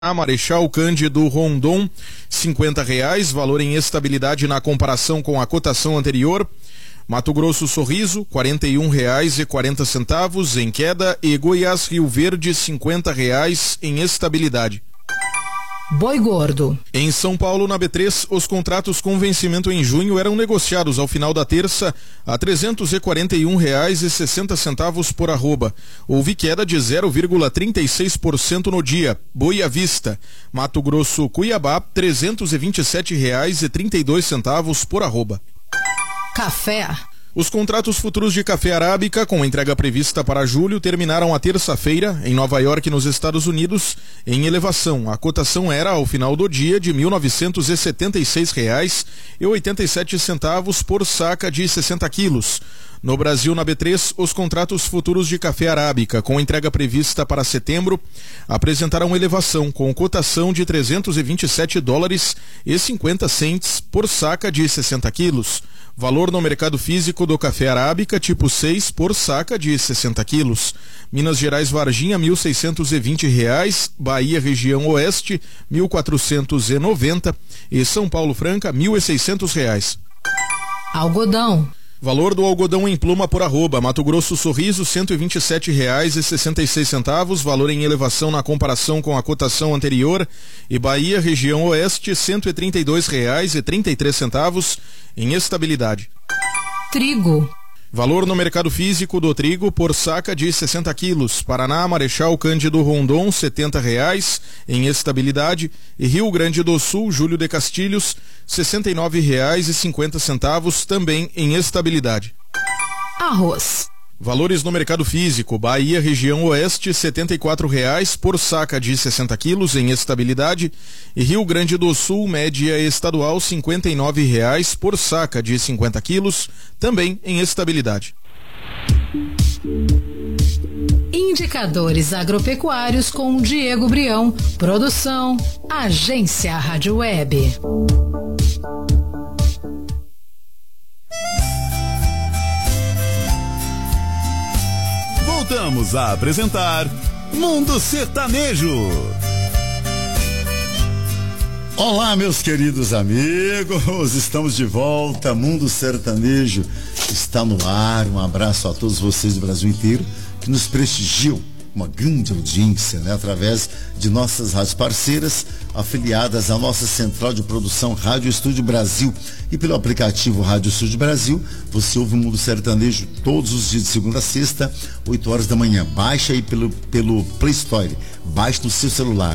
A Marechal Cândido Rondon, R$50, valor em estabilidade na comparação com a cotação anterior. Mato Grosso Sorriso, R$41,40 em queda, e Goiás Rio Verde, R$50 em estabilidade. Boi Gordo. Em São Paulo, na B3, os contratos com vencimento em junho eram negociados ao final da terça a R$341,60 por arroba. Houve queda de 0,36% no dia. Boi à vista. Mato Grosso Cuiabá, R$327,32 por arroba. Café. Os contratos futuros de café arábica, com entrega prevista para julho, terminaram a terça-feira, em Nova York, nos Estados Unidos, em elevação. A cotação era, ao final do dia, de R$1.976,87 por saca de 60 quilos. No Brasil, na B3, os contratos futuros de café arábica, com entrega prevista para setembro, apresentaram elevação, com cotação de $327,50 por saca de 60 quilos. Valor no mercado físico do café arábica tipo 6 por saca de 60 quilos. Minas Gerais Varginha, R$1.620, Bahia região Oeste, R$1.490 e São Paulo Franca, R$1.600. Algodão. Valor do algodão em pluma por arroba. Mato Grosso Sorriso, R$127,66, valor em elevação na comparação com a cotação anterior. E Bahia, região Oeste, R$132,33 em estabilidade. Trigo. Valor no mercado físico do trigo por saca de 60 quilos. Paraná, Marechal Cândido Rondon, R$70 em estabilidade. E Rio Grande do Sul, Júlio de Castilhos, R$69,50 também em estabilidade. Arroz. Valores no mercado físico. Bahia, região Oeste, R$74 por saca de 60 quilos em estabilidade. E Rio Grande do Sul, média estadual, R$59 por saca de 50 quilos, também em estabilidade. Indicadores agropecuários com Diego Brião. Produção, Agência Rádio Web. Voltamos a apresentar Mundo Sertanejo. Olá, meus queridos amigos, estamos de volta. Mundo Sertanejo está no ar. Um abraço a todos vocês do Brasil inteiro que nos prestigiam, uma grande audiência, né, através de nossas rádios parceiras, afiliadas à nossa central de produção Rádio Estúdio Brasil, e pelo aplicativo Rádio Estúdio Brasil. Você ouve o Mundo Sertanejo todos os dias de segunda a sexta, 8 horas da manhã. Baixa aí pelo Play Store, baixe no seu celular,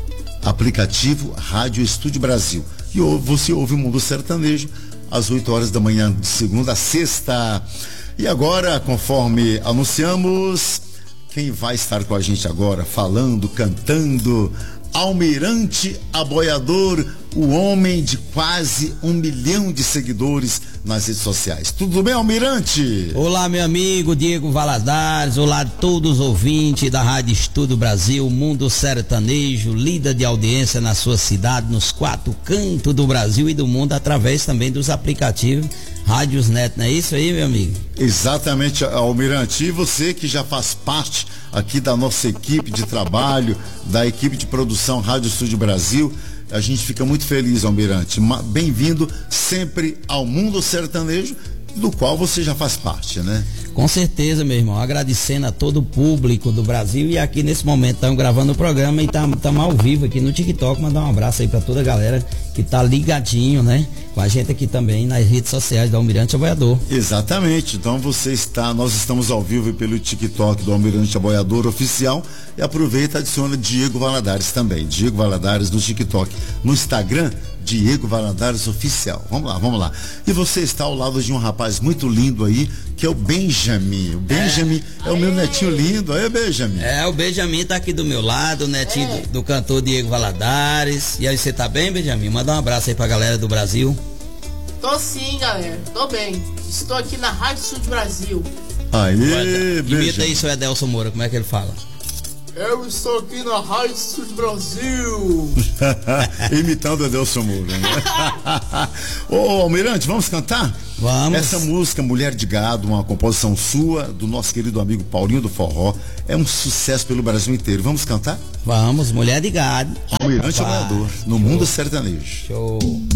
aplicativo Rádio Estúdio Brasil, e você ouve o Mundo Sertanejo às 8 horas da manhã de segunda a sexta. E agora, conforme anunciamos, quem vai estar com a gente agora, falando, cantando, Almirante Aboiador, o homem de quase 1 milhão de seguidores nas redes sociais. Tudo bem, Almirante? Olá, meu amigo Diego Valadares, olá a todos os ouvintes da Rádio Estúdio Brasil, Mundo Sertanejo, líder de audiência na sua cidade, nos 4 cantos do Brasil e do mundo, através também dos aplicativos Rádios Net, não é isso aí, meu amigo? Exatamente, Almirante. E você que já faz parte aqui da nossa equipe de trabalho, da equipe de produção Rádio Estúdio Brasil, a gente fica muito feliz, Almirante. Bem-vindo sempre ao Mundo Sertanejo, do qual você já faz parte, né? Com certeza, meu irmão, agradecendo a todo o público do Brasil, e aqui nesse momento estamos gravando o programa e estamos ao vivo aqui no TikTok. Mandar um abraço aí para toda a galera que tá ligadinho, né, com a gente aqui também nas redes sociais do Almirante Aboiador. Exatamente, então nós estamos ao vivo pelo TikTok do Almirante Aboiador Oficial, e aproveita e adiciona Diego Valadares também, Diego Valadares no TikTok. No Instagram, Diego Valadares Oficial. Vamos lá. E você está ao lado de um rapaz muito lindo aí, que é o Benjamin. O Benjamin é o meu netinho lindo. Aí, Benjamin. O Benjamin tá aqui do meu lado, o netinho do cantor Diego Valadares. E aí, você tá bem, Benjamin? Manda um abraço aí pra galera do Brasil. Tô sim, galera. Tô bem. Estou aqui na Rádio Estúdio Brasil. Aí, Imita aí, seu Edelson Moura, como é que ele fala? Eu estou aqui na Rádio Sul Brasil. Imitando Adelson Moura, né? Ô, Almirante, vamos cantar? Vamos. Essa música, Mulher de Gado, uma composição sua, do nosso querido amigo Paulinho do Forró, é um sucesso pelo Brasil inteiro. Vamos cantar? Vamos, Mulher de Gado. Almirante Amador, no Mundo Sertanejo. Show.